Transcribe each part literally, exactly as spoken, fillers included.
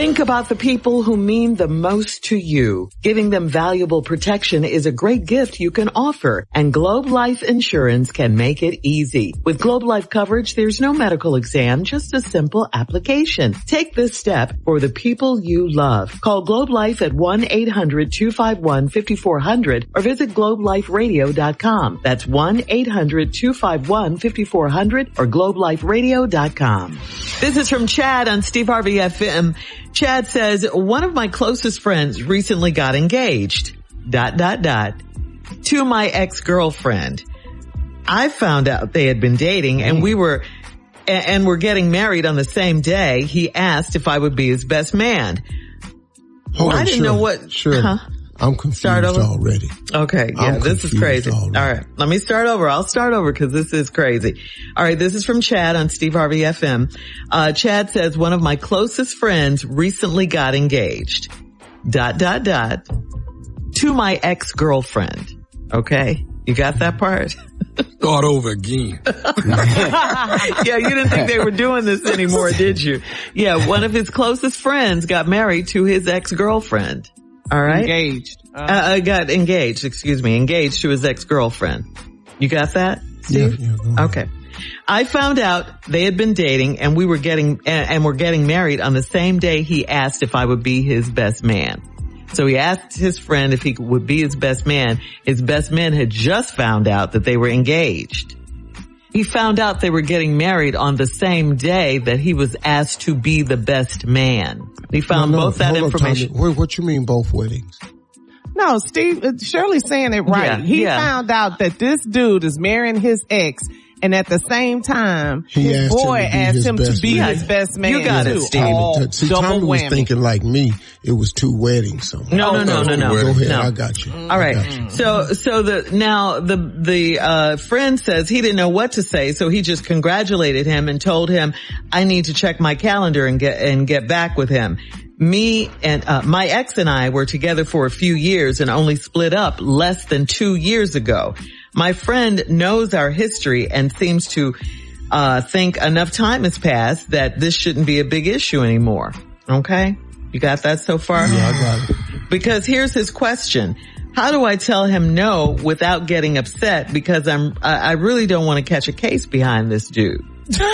Think about the people who mean the most to you. Giving them valuable protection is a great gift you can offer, and Globe Life Insurance can make it easy. With Globe Life coverage, there's no medical exam, just a simple application. Take this step for the people you love. Call Globe Life at one eight hundred two five one five four zero zero or visit globe life radio dot com. That's one eight hundred two five one five four zero zero or globe life radio dot com. This is from Chad on Steve Harvey F M. Chad says, one of my closest friends recently got engaged, dot, dot, dot, to my ex-girlfriend. I found out they had been dating and we were, and were getting married on the same day. He asked if I would be his best man. Hold well, on, I didn't sure, know what, sure. huh? I'm confused already. Okay, yeah, I'm this is crazy. Already. All right, let me start over. I'll start over because this is crazy. All right, this is from Chad on Steve Harvey F M. Uh, Chad says, one of my closest friends recently got engaged, dot, dot, dot, to my ex-girlfriend. Okay, you got that part? Start over again. Yeah, you didn't think they were doing this anymore, did you? Yeah, one of his closest friends got married to his ex-girlfriend. All right. Engaged. Uh, Uh, uh, got engaged, excuse me, engaged to his ex-girlfriend. You got that, Steve? Yeah, yeah, okay. I found out they had been dating and we were getting, and, and were getting married on the same day he asked if I would be his best man. So he asked his friend if he would be his best man. His best man had just found out that they were engaged. He found out they were getting married on the same day that he was asked to be the best man. He found no, no, both that hold information. On, Tommy. What you mean both weddings? no, Steve, uh, Shirley's saying it right. Yeah, he yeah. found out that this dude is marrying his ex, and at the same time, He his asked him boy to be asked his him to best be man. his best man. You got it, too. Steve. All See, double Tommy was whammy. thinking like me. It was two weddings somewhere. No, no, no, no, no. Go ahead, no. I got you. All right. So, so the, now the, the, uh, friend says he didn't know what to say, so he just congratulated him and told him, I need to check my calendar and get, and get back with him. Me and, uh, my ex and I were together for a few years and only split up less than two years ago. My friend knows our history and seems to, uh, think enough time has passed that this shouldn't be a big issue anymore. Okay? You got that so far? Yeah, I got it. Because here's his question. How do I tell him no without getting upset? Because I'm, I, I really don't want to catch a case behind this dude.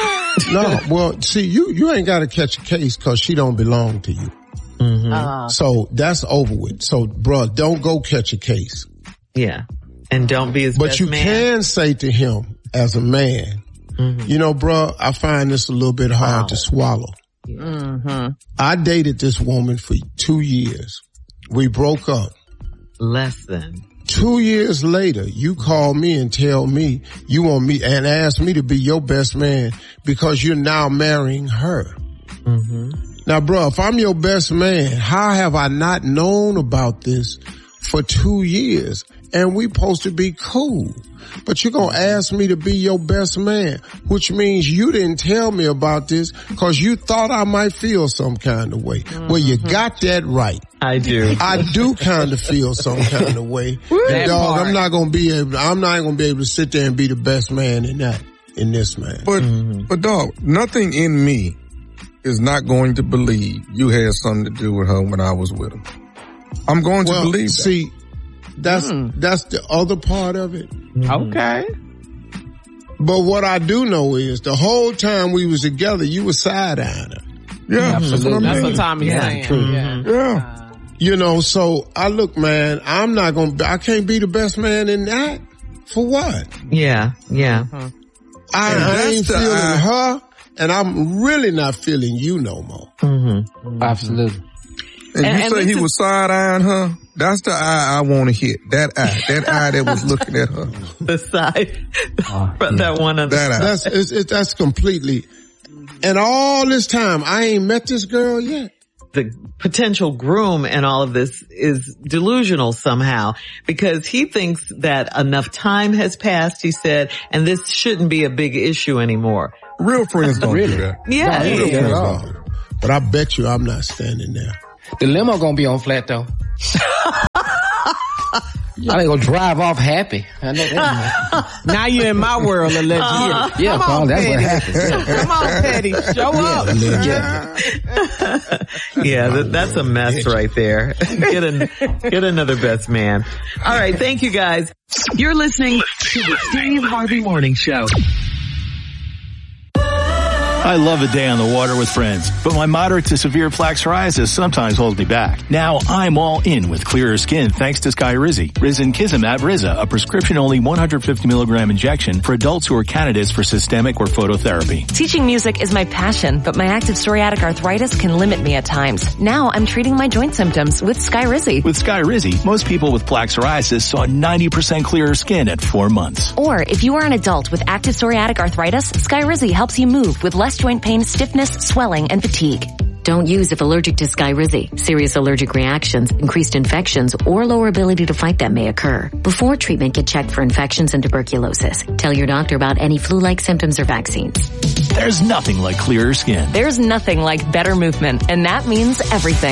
No, well, see, you, you ain't got to catch a case because she don't belong to you. Mm-hmm. Uh, So that's over with. So, bruh, don't go catch a case. Yeah. And don't be his But best you man. can say to him as a man, Mm-hmm. you know, bruh, I find this a little bit hard Wow. to swallow. mm-hmm. I dated this woman for two years. We broke up. Less than. Two years later, you call me and tell me you want me and ask me to be your best man because you're now marrying her. Mm-hmm. Now, bro, if I'm your best man, how have I not known about this for two years? And we supposed to be cool. But you're going to ask me to be your best man, which means you didn't tell me about this because you thought I might feel some kind of way. Mm-hmm. Well, you got that right. I do. I do kind of feel some kind of way. And dog, part. I'm not going to be able, I'm not going to be able to sit there and be the best man in that, in this man. But, Mm-hmm. but dog, nothing in me is not going to believe you had something to do with her when I was with her. I'm going well, to believe that. See, that's, mm. that's the other part of it. Mm-hmm. Okay. But what I do know is the whole time we was together, you were side-eyeing her. Yeah, absolutely. That's what, I mean. That's what Tommy's yeah, saying. true. Yeah. Yeah. You know, so I look, man, I'm not going to, I can't be the best man in that. For what? Yeah, yeah. Mm-hmm. I, I ain't the, feeling uh, her, and I'm really not feeling you no more. Mm-hmm. Absolutely. And, And- you and say he this is- was side-eyeing her? That's the eye I want to hit. That eye. That eye that was looking at her. The side. Uh, that one on the That eye. That's, it's, it, that's completely, and all this time, I ain't met this girl yet. the potential groom and all of this is delusional somehow because he thinks that enough time has passed, he said, and this shouldn't be a big issue anymore. Real friends don't Really? do that. Yeah. No, Real yeah. friends Yeah. don't do that. But I bet you I'm not standing there. The limo gonna be on flat though. I ain't gonna drive off happy. I know that. Now you're in my world, allegedly. Uh, yeah, Come Paul, on, that's Petty. what happens. Yeah. Come on, Petty. Show Yeah, up. yeah. Yeah, that, that's a mess right there. Get an, get another best man. All right, thank you guys. You're listening to the Steve Harvey Morning Show. I love a day on the water with friends, but my moderate to severe plaque psoriasis sometimes holds me back. Now I'm all in with clearer skin thanks to Skyrizi. Risankizumab Riza, a prescription-only one hundred fifty milligram injection for adults who are candidates for systemic or phototherapy. Teaching music is my passion, but my active psoriatic arthritis can limit me at times. Now I'm treating my joint symptoms with Skyrizi. With Skyrizi, most people with plaque psoriasis saw ninety percent clearer skin at four months. Or if you are an adult with active psoriatic arthritis, Skyrizi helps you move with less joint pain, stiffness, swelling, and fatigue. Don't use if allergic to Skyrizi. Serious allergic reactions, increased infections, or lower ability to fight them may occur. Before treatment, get checked for infections and tuberculosis. Tell your doctor about any flu-like symptoms or vaccines. There's nothing like clearer skin. There's nothing like better movement, and that means everything.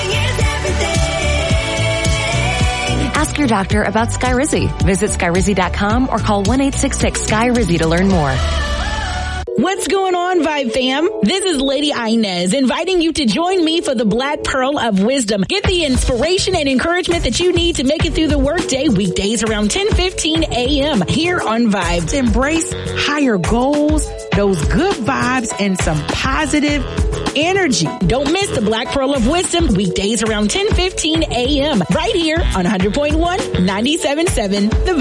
Ask your doctor about Skyrizi. Visit Skyrizi dot com or call one eight six six S K Y R I Z I to learn more. What's going on, Vibe fam? This is Lady Inez inviting you to join me for the Black Pearl of Wisdom. Get the inspiration and encouragement that you need to make it through the workday weekdays around ten fifteen a.m. here on Vibe. Embrace higher goals, those good vibes, and some positive energy. Don't miss the Black Pearl of Wisdom weekdays around ten fifteen a.m. right here on one hundred point one, ninety-seven point seven The